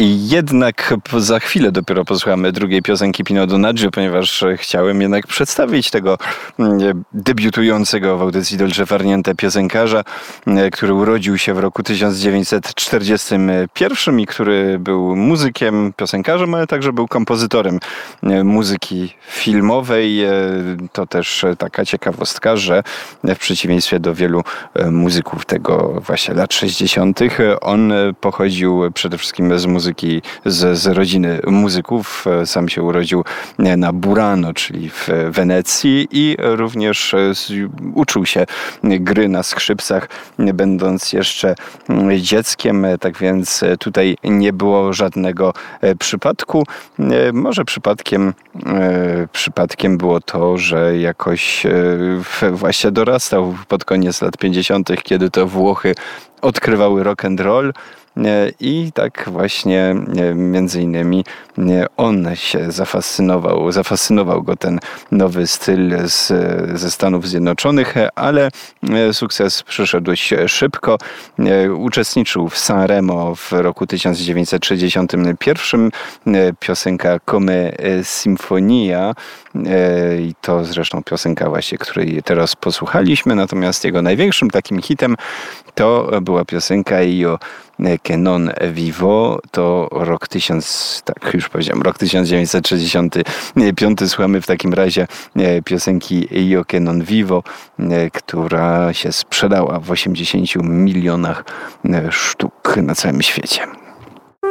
I jednak za chwilę dopiero posłuchamy drugiej piosenki Pino Donaggio, ponieważ chciałem jednak przedstawić tego debiutującego w audycji Dolce Far Niente piosenkarza, który urodził się w roku 1941 i który był muzykiem, piosenkarzem, ale także był kompozytorem muzyki filmowej. To też taka ciekawostka, że w przeciwieństwie do wielu muzyków tego właśnie lat 60. on pochodził przede wszystkim z muzyki, z rodziny muzyków. Sam się urodził na Burano, czyli w Wenecji, i również uczył się gry na skrzypcach, będąc jeszcze dzieckiem. Tak więc tutaj nie było żadnego przypadku. Może przypadkiem było to, że jakoś właśnie dorastał pod koniec lat 50., kiedy to Włochy odkrywały rock and roll. I tak właśnie między innymi on się zafascynował go ten nowy styl ze Stanów Zjednoczonych, ale sukces przyszedł dość szybko. Uczestniczył w Sanremo w roku 1961. Piosenka Come Sinfonia, i to zresztą piosenka właśnie, której teraz posłuchaliśmy, natomiast jego największym takim hitem to była piosenka Io che non vivo, to rok 1965. Słuchamy w takim razie piosenki Io che non vivo, która się sprzedała w 80 milionach sztuk na całym świecie.